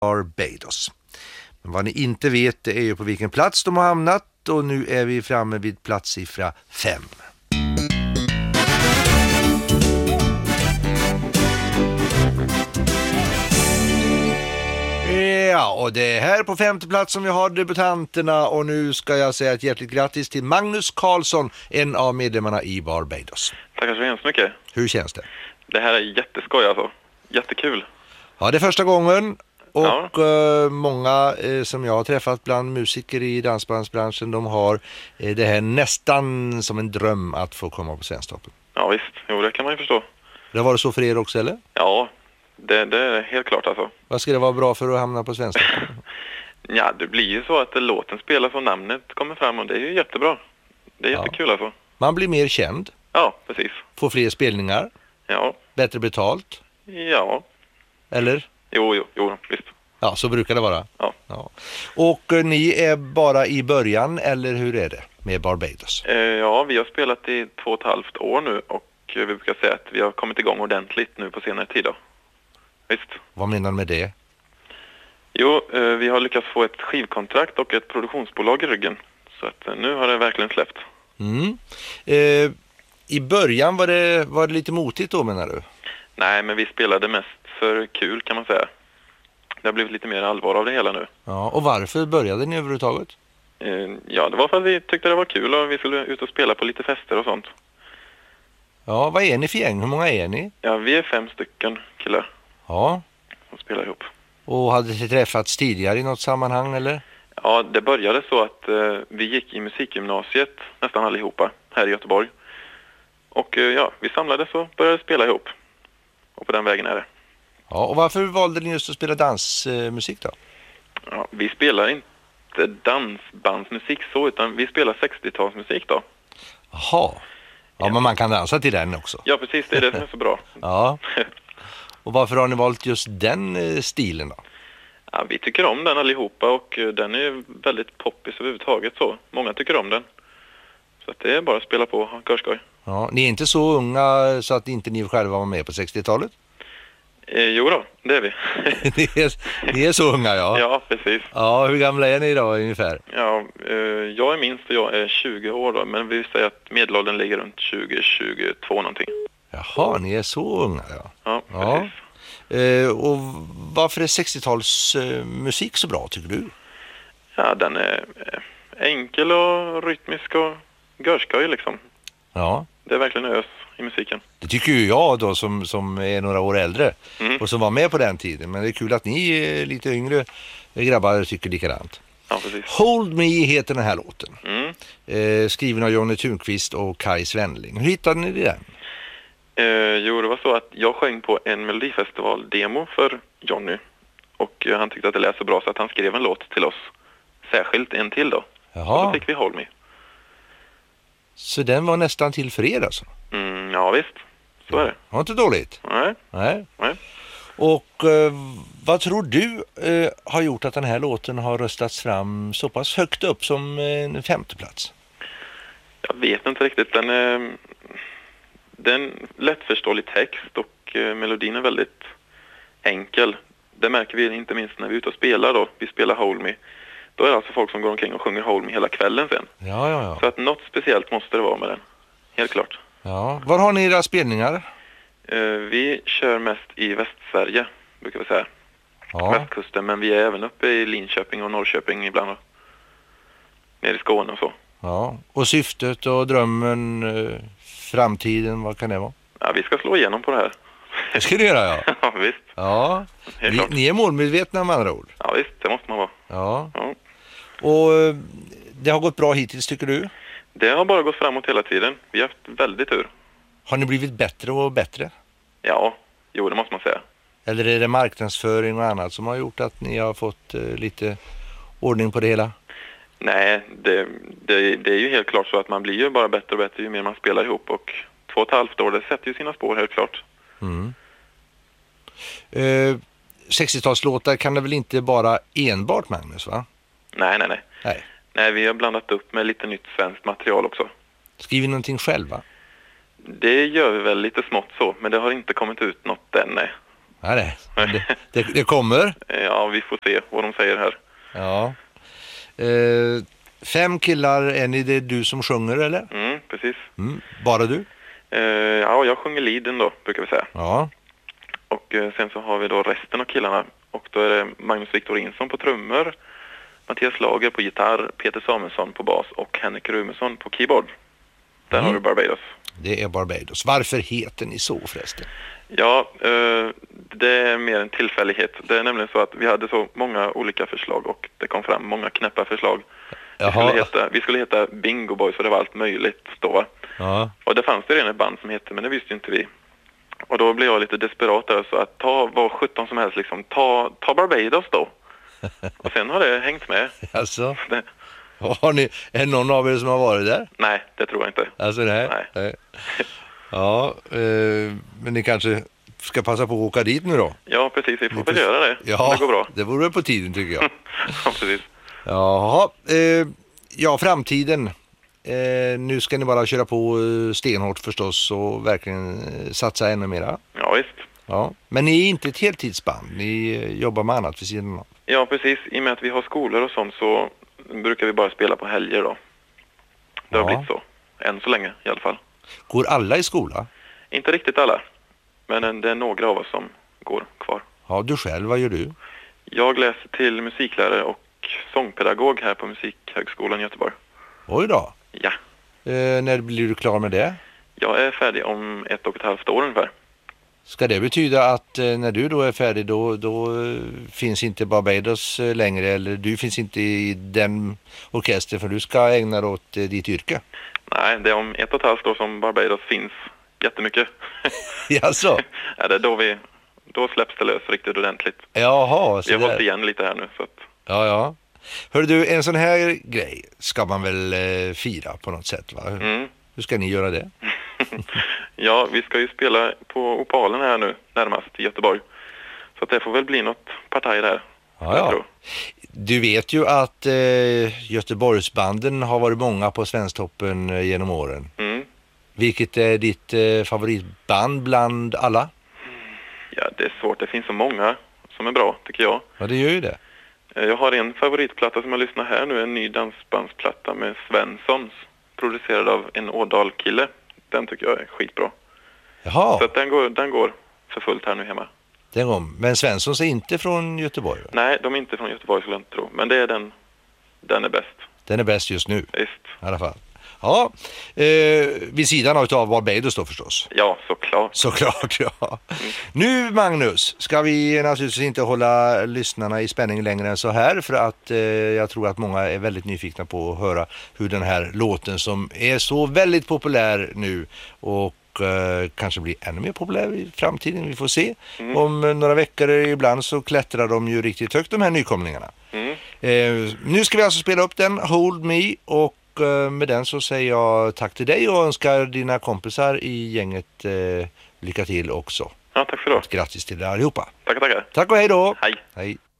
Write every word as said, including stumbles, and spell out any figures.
Barbados. Men vad ni inte vet är ju på vilken plats de har hamnat, och nu är vi framme vid platssiffra fem. Ja, och det är här på femte plats som vi har debutanterna, och nu ska jag säga ett hjärtligt grattis till Magnus Karlsson, en av medlemmarna i Barbados. Tackar så hemskt mycket. Hur känns det? Det här är jätteskoj alltså. Jättekul. Ja, det är första gången, och Ja. eh, många eh, som jag har träffat bland musiker i dansbandsbranschen, de har eh, det här nästan som en dröm att få komma på Svensktoppen. Ja visst, jo det kan man ju förstå. Det har varit så för er också, eller? Ja, det, det är helt klart alltså. Vad ska det vara bra för att hamna på Svensktoppen? Ja, det blir ju så att låten spelas och namnet kommer fram, och det är ju jättebra. Det är Ja. jättekul alltså. Man blir mer känd, Ja, precis. får fler spelningar, Ja, bättre betalt, ja. eller? Jo, jo, jo, visst. Ja, så brukar det vara. Ja. Ja. Och eh, ni är bara i början, eller hur är det med Barbados? Eh, ja, vi har spelat i två och ett halvt år nu, och eh, vi brukar säga att vi har kommit igång ordentligt nu på senare tid då. Visst. Vad menar du med det? Jo, eh, vi har lyckats få ett skivkontrakt och ett produktionsbolag i ryggen. Så att eh, nu har det verkligen släppt. Mm. Eh, I början var det, var det lite motigt då, menar du? Nej, men vi spelade mest för kul kan man säga. Det har blivit lite mer allvar av det hela nu. Ja, och varför började ni överhuvudtaget? Eh, ja, det var för att vi tyckte det var kul och vi skulle ut och spela på lite fester och sånt. Ja, vad är ni för gäng? Hur många är ni? Ja, vi är fem stycken killar Ja, som spelar ihop. och hade ni träffats tidigare i något sammanhang, eller? Ja, det började så att eh, vi gick i musikgymnasiet nästan allihopa här i Göteborg. Och eh, ja, vi samlades och började spela ihop. Och på den vägen är det. Ja, och varför valde ni just att spela dansmusik då? Ja, vi spelar inte dansbandsmusik så, utan vi spelar sextiotalsmusik då. Jaha. Ja, men man kan dansa till den också. Ja, precis. Det är det som är så bra. Ja. Och varför har ni valt just den eh, stilen då? Ja, vi tycker om den allihopa, och eh, den är väldigt poppis överhuvudtaget så. Många tycker om den. Så att det är bara att spela på och ha görskoj. Ja, ni är inte så unga så att inte ni själva var med på sextiotalet? Eh, jo då, det är vi. ni, är, ni är så unga, ja. Ja, precis. Ja, hur gamla är ni idag ungefär? Ja, eh, jag är minst och jag är tjugo år då, men vi säger att medelåldern ligger runt tjugo tjugotvå någonting. Jaha, ni är så unga, ja. Ja, Ja. precis. Eh, och varför är sextiotals eh, musik så bra, tycker du? Ja, den är eh, enkel och rytmisk och görskoj liksom. Ja, Det är verkligen ös i musiken. det tycker ju jag då som, som är några år äldre Mm. och som var med på den tiden. Men det är kul att ni eh, lite yngre grabbar tycker likadant. Ja, precis. Hold Me heter den här låten. Mm. Eh, skriven av Jonny Thunqvist och Kai Svenling. Hur hittade ni den? Eh, jo, det var så att jag sjöng på en Melodifestival-demo för Jonny. Och eh, han tyckte att det lät så bra så att han skrev en låt till oss. Särskilt en till då. Och Jaha, då fick vi Hold Me. så den var nästan till för er alltså? Mm, ja, visst. Så är det. Var inte dåligt? Nej, Nej. nej. Och eh, vad tror du eh, har gjort att den här låten har röstats fram så pass högt upp som en femte plats? Jag vet inte riktigt. Den är, det är en lättförståelig text och eh, melodin är väldigt enkel. Det märker vi inte minst när vi är ute och spelar då. Vi spelar Hold Me. Då är det alltså folk som går omkring och sjunger Hold Me hela kvällen sen. Ja, ja, ja. Så att något speciellt måste det vara med den. Helt klart. ja. Var har ni era spelningar? Eh, vi kör mest i Västsverige, brukar vi säga. Ja, Västkusten, men vi är även uppe i Linköping och Norrköping ibland då. Nere i Skåne och så. ja. Och syftet och drömmen, eh, framtiden, vad kan det vara? Ja, vi ska slå igenom på det här. Det ska ni göra, ja. Ja, visst. Ja, Helt ni, klart. ni är målmedvetna med andra ord. Ja, visst. Det måste man vara. Ja, Ja. och eh, det har gått bra hittills, tycker du? Det har bara gått framåt hela tiden. Vi har haft väldigt tur. Har ni blivit bättre och bättre? Ja, jo, det måste man säga. Eller är det marknadsföring och annat som har gjort att ni har fått eh, lite ordning på det hela? Nej, det, det, det är ju helt klart så att man blir ju bara bättre och bättre ju mer man spelar ihop. Och två och ett halvt år, det sätter ju sina spår helt klart. Mm. Eh, sextiotalslåtar kan det väl inte bara enbart, Magnus, va? Nej, nej, nej. Nej. Nej, vi har blandat upp med lite nytt svenskt material också. Skriver ni någonting själva? Det gör vi väl lite smått så, men det har inte kommit ut något än, nej. Ja, det, det, det, det kommer. Ja, vi får se vad de säger här. Ja. Eh, fem killar, är ni det du som sjunger eller? Mm, precis. Mm, bara du? Eh, ja, jag sjunger leaden då, brukar vi säga. Ja. Och eh, sen så har vi då resten av killarna. Och då är det Magnus Victorinsson på trummor, Mattias Lager på gitarr, Peter Samuelsson på bas och Henrik Rumesson på keyboard. Där Mm. har du Barbados. Det är Barbados. Varför heter ni så förresten? Ja, eh, det är mer en tillfällighet. Det är nämligen så att vi hade så många olika förslag och det kom fram många knäppa förslag. Vi skulle, heta, vi skulle heta Bingo Boys och det var allt möjligt då. Ja. Och det fanns det redan ett band som hette, men det visste inte vi. Och då blev jag lite desperat där, så att ta vad sjutton som helst liksom, ta, ta Barbados då. Och sen har det hängt med. Alltså, Det, har ni, är det någon av er som har varit där? nej, det tror jag inte. Alltså nej. Nej. nej. Ja, eh, men ni kanske ska passa på att åka dit nu då? Ja, precis, vi får Ni väl får- göra det. Ja, Det går bra. det vore på tiden tycker jag. Ja, precis. Jaha, eh, ja framtiden. Eh, nu ska ni bara köra på eh, stenhårt förstås och verkligen eh, satsa ännu mera. Ja, visst. Ja. Men ni är inte ett heltidsband, ni eh, jobbar med annat vid sidan av. Ja, precis. I och med att vi har skolor och sånt så brukar vi bara spela på helger då. Det har Ja. blivit så. Än så länge i alla fall. Går alla i skola? Inte riktigt alla. Men det är några av oss som går kvar. Ja, du själv, vad gör du? Jag läser till musiklärare och sångpedagog här på Musikhögskolan i Göteborg. Oj då. Ja, Eh, när blir du klar med det? jag är färdig om ett och ett halvt år ungefär. Ska det betyda att eh, när du då är färdig då, då eh, finns inte Barbados eh, längre eller du finns inte i den orkestern för du ska ägna dig åt eh, ditt yrke? Nej, det är om ett och ett halvt år som Barbados finns jättemycket. Jaså? Ja, det är då vi, då släpps det lös riktigt ordentligt. Jaha, Vi så har hållit där. igen lite här nu så att, Ja, ja. Hör du, en sån här grej ska man väl eh, fira på något sätt va? mm. Hur ska ni göra det? Ja, vi ska ju spela på Opalen här nu närmast i Göteborg. Så att det får väl bli något partaj där. Ja, jag ja. tror. Du vet ju att eh, Göteborgsbanden har varit många på Svensktoppen eh, genom åren. Mm. Vilket är ditt eh, favoritband bland alla? Ja, det är svårt. Det finns så många som är bra, tycker jag. Ja, det gör ju det. Eh, Jag har en favoritplatta som jag lyssnar här nu, en ny dansbandsplatta med Svenssons, producerad av en Ådal-kille. Den tycker jag är skitbra. Jaha, Så att den går, den går för fullt här nu hemma. den gång. Men Svenssons är inte från Göteborg va? Nej, de är inte från Göteborg skulle jag inte tro. Men det är den, den är bäst. Den är bäst just nu Visst. i alla fall. Ja, eh, vid sidan av Barbados då förstås. Ja, såklart. Såklart, ja. Nu Magnus ska vi naturligtvis inte hålla lyssnarna i spänning längre än så här för att eh, jag tror att många är väldigt nyfikna på att höra hur den här låten som är så väldigt populär nu och eh, kanske blir ännu mer populär i framtiden, vi får se. Mm. Om eh, några veckor ibland så klättrar de ju riktigt högt de här nykomlingarna. Mm. Eh, nu ska vi alltså spela upp den, Hold Me, och eh, med den så säger jag tack till dig och önskar dina kompisar i gänget eh, lycka till också. Ja, tack för det. Grattis till er allihopa. Tackar, tackar. Tack och hej då. Hej. Hej.